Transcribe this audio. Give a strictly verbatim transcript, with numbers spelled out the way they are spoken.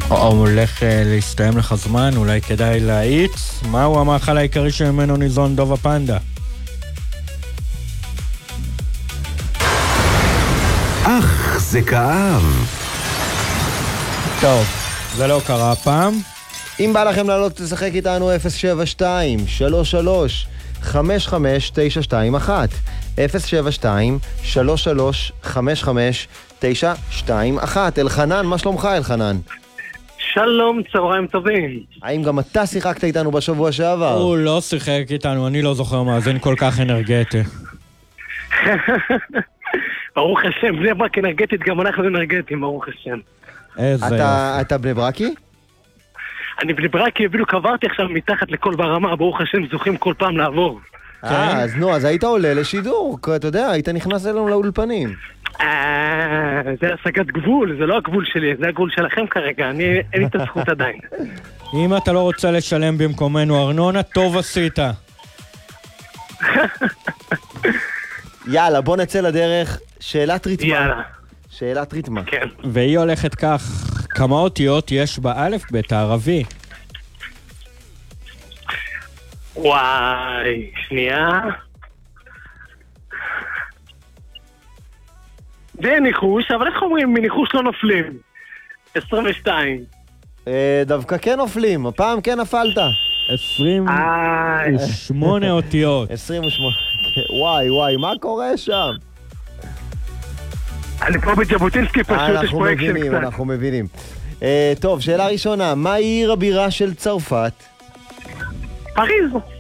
או הולך להסתיים לך זמן, אולי כדאי להאיץ. מהו המאכל העיקרי שממנו ניזון דוב הפנדה? אך, זה כאב. טוב, זה לא קרה הפעם. אם בא לכם לעלות לשחק איתנו אפס שבע שתיים שלוש שלוש חמש חמש תשע שתיים אחת אפס שבע שתיים שלוש שלוש חמש חמש תשע שתיים אחת. אלחנן, מה שלומך אלחנן? שלום, צהריים טובים. האם גם אתה שיחקת איתנו בשבוע שעבר? הוא לא שיחק איתנו, אני לא זוכר מאזין כל כך אנרגטי. ברוך השם, בני ברק אנרגטית, גם אנחנו אנרגטיים, ברוך השם. איזה אתה, אתה בני ברקי? אני בני ברקי, אפילו קברתי עכשיו מתחת לכל ברמה, ברוך השם, זוכים כל פעם לעבור. אה, אז נו, אז היית עולה לשידור, אתה יודע, היית נכנס אלינו לאולפנים. אה, זה השגת גבול, זה לא הגבול שלי, זה הגבול שלכם כרגע, אני, אין לי את הזכות עדיין. אם אתה לא רוצה לשלם במקומנו ארנונה, טוב עשית. יאללה, בוא נצא לדרך. שאלת ריתמה. יאללה. שאלת ריתמה. כן. והיא הולכת כך, כמה אותיות יש באלף בית הערבי? וואי, שנייה. זה ניחוש, אבל איך אומרים, מניחוש לא נופלים. עשרים ושתיים. אה, דווקא כן נופלים, הפעם כן נפלת. עשרים ושמונה אותיות. עשרים ושמונה. וואי וואי, מה קורה שם? אני פה בג'בוטינסקי פשוט, יש אנחנו פה אקשן מבינים, קצת. אנחנו מבינים. אה, טוב, שאלה ראשונה, מה עיר הבירה של צרפת? פריז.